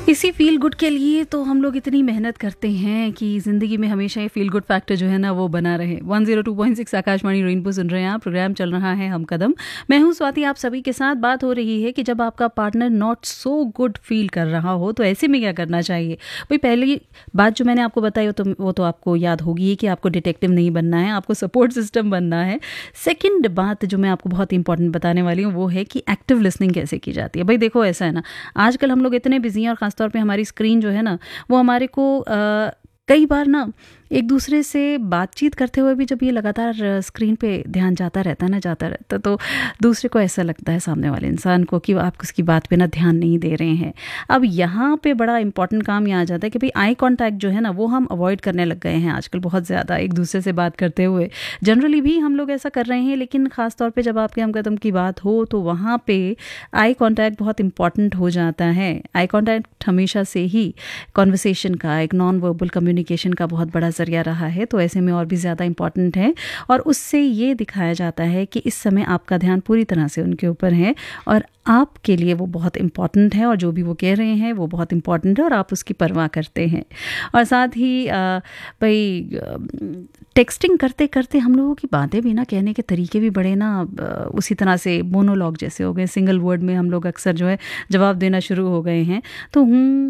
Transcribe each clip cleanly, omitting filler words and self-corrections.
इसी feel good के लिए तो हम लोग इतनी मेहनत करते हैं कि ज़िंदगी में हमेशा ये फील गुड फैक्टर जो है ना वो बना रहे। 102.6 आकाशवाणी रेनबो सुन रहे हैं आप। प्रोग्राम चल रहा है हम कदम। मैं हूँ स्वाति, आप सभी के साथ बात हो रही है कि जब आपका partner not so good feel कर रहा हो तो ऐसे में क्या करना चाहिए। भाई पहली बात जो मैंने आपको बताई वो तो आपको याद होगी कि आपको डिटेक्टिव नहीं बनना है, आपको सपोर्ट सिस्टम बनना है। सेकेंड बात जो मैं आपको बहुत इंपॉर्टेंट बताने वाली हूँ वो है कि एक्टिव लिसनिंग कैसे की जाती है। भाई देखो ऐसा है ना, आजकल हम लोग इतने बिजी हैं और खासतौर पे हमारी स्क्रीन जो है ना वो हमारे को कई बार ना एक दूसरे से बातचीत करते हुए भी जब ये लगातार स्क्रीन पे ध्यान जाता रहता तो दूसरे को ऐसा लगता है सामने वाले इंसान को कि आप उसकी बात पे ना ध्यान नहीं दे रहे हैं। अब यहाँ पे बड़ा इंपॉर्टेंट काम ये आ जाता है कि भाई आई कांटेक्ट जो है ना वो हम अवॉइड करने लग गए हैं आजकल बहुत ज़्यादा एक दूसरे से बात करते हुए। जनरली भी हम लोग ऐसा कर रहे हैं, लेकिन ख़ास तौर पे जब आपके हम कदम की बात हो तो वहाँ पे आई कांटेक्ट बहुत इंपॉर्टेंट हो जाता है। आई कांटेक्ट हमेशा से ही कॉन्वर्सेशन का, एक नॉन वर्बल कम्युनिकेशन का बहुत बड़ा जरिया रहा है, तो ऐसे में और भी ज़्यादा इम्पॉर्टेंट है। और उससे ये दिखाया जाता है कि इस समय आपका ध्यान पूरी तरह से उनके ऊपर है और आपके लिए वो बहुत इम्पॉर्टेंट है और जो भी वो कह रहे हैं वो बहुत इम्पॉर्टेंट है और आप उसकी परवाह करते हैं। और साथ ही भाई टेक्सटिंग करते करते हम लोगों की बातें भी ना, कहने के तरीके भी बड़े ना उसी तरह से मोनोलॉग जैसे हो गए। सिंगल वर्ड में हम लोग अक्सर जो है जवाब देना शुरू हो गए हैं। तो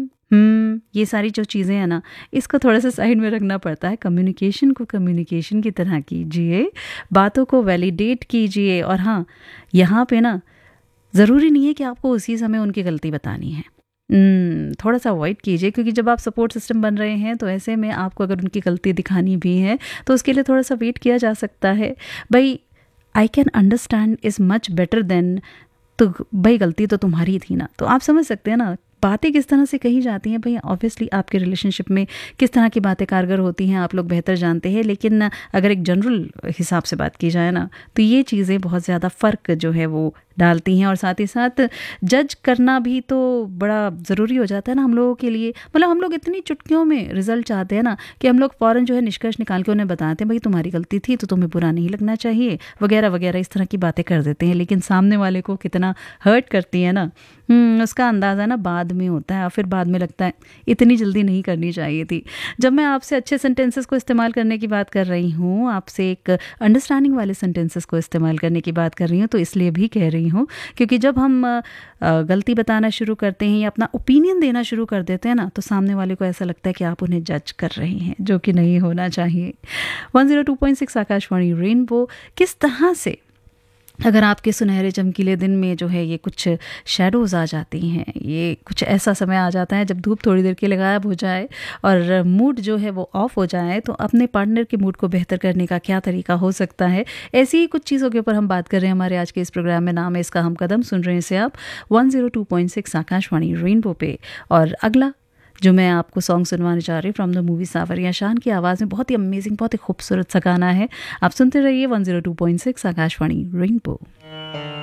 ये सारी जो चीज़ें हैं ना, इसको थोड़ा सा साइड में रखना पड़ता है। कम्युनिकेशन को कम्युनिकेशन की तरह कीजिए, बातों को वैलिडेट कीजिए। और हाँ, यहाँ पे ना ज़रूरी नहीं है कि आपको उसी समय उनकी गलती बतानी है। थोड़ा सा अवॉइड कीजिए, क्योंकि जब आप सपोर्ट सिस्टम बन रहे हैं तो ऐसे में आपको अगर उनकी गलती दिखानी भी है तो उसके लिए थोड़ा सा वेट किया जा सकता है। भाई I can understand is much better than, तो भाई गलती तो तुम्हारी थी ना। तो आप समझ सकते हैं ना बातें किस तरह से कही जाती हैं। भाई ऑब्वियसली आपके रिलेशनशिप में किस तरह की बातें कारगर होती हैं आप लोग बेहतर जानते हैं, लेकिन अगर एक जनरल हिसाब से बात की जाए ना तो ये चीज़ें बहुत ज़्यादा फ़र्क जो है वो डालती हैं। और साथ ही साथ जज करना भी तो बड़ा ज़रूरी हो जाता है ना हम लोगों के लिए। मतलब हम लोग इतनी चुटकियों में रिजल्ट चाहते हैं ना कि हम लोग फ़ौरन जो है निष्कर्ष निकाल के उन्हें बताते हैं भाई तुम्हारी गलती थी तो तुम्हें बुरा नहीं लगना चाहिए वगैरह वगैरह, इस तरह की बातें कर देते हैं। लेकिन सामने वाले को कितना हर्ट करती है ना, उसका अंदाज़ा ना बाद में होता है और फिर बाद में लगता है इतनी जल्दी नहीं करनी चाहिए थी। जब मैं आपसे अच्छे सेंटेंसेस को इस्तेमाल करने की बात कर रही हूँ, आपसे एक अंडरस्टैंडिंग वाले सेंटेंसेस को इस्तेमाल करने की बात कर रही हूँ, तो इसलिए भी कह रही हूँ क्योंकि जब हम गलती बताना शुरू करते हैं या अपना ओपिनियन देना शुरू कर देते हैं ना तो सामने वाले को ऐसा लगता है कि आप उन्हें जज कर रहे हैं, जो कि नहीं होना चाहिए। 102.6 आकाशवाणी रेनबो। किस तरह से अगर आपके सुनहरे चमकीले दिन में जो है ये कुछ शैडोज़ आ जाती हैं, ये कुछ ऐसा समय आ जाता है जब धूप थोड़ी देर के लिए गायब हो जाए और मूड जो है वो ऑफ हो जाए, तो अपने पार्टनर के मूड को बेहतर करने का क्या तरीका हो सकता है, ऐसी ही कुछ चीज़ों के ऊपर हम बात कर रहे हैं हमारे आज के इस प्रोग्राम में। नाम है इसका हम कदम। सुन रहे हैं इसे आप 102.6 आकाशवाणी रेनबो पे। और अगला जो मैं आपको सॉन्ग सुनवाने जा रही हूँ फ्रॉम द मूवी सावरिया शान की आवाज़ में, बहुत ही अमेजिंग, बहुत ही खूबसूरत सा गाना है। आप सुनते रहिए 102.6 आकाशवाणी रेनबो।